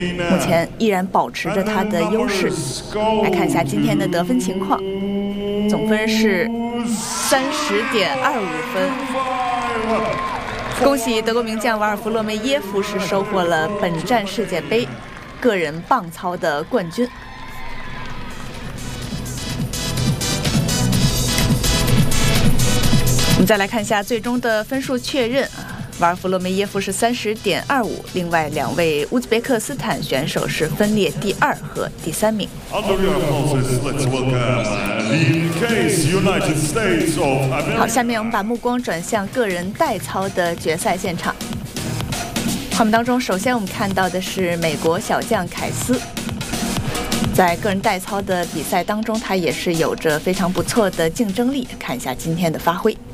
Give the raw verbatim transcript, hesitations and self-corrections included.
目前依然保持着他的优势。来看一下今天的得分情况，总分是三十点二五分。恭喜德国名将瓦尔夫洛梅耶夫是收获了本站世界杯个人棒操的冠军。我们再来看一下最终的分数确认啊。瓦尔夫洛梅耶夫是三十点二五，另外两位乌兹别克斯坦选手是分列第二和第三名。好，下面我们把目光转向个人代操的决赛现场。画面当中，首先我们看到的是美国小将凯斯，在个人代操的比赛当中，他也是有着非常不错的竞争力。看一下今天的发挥。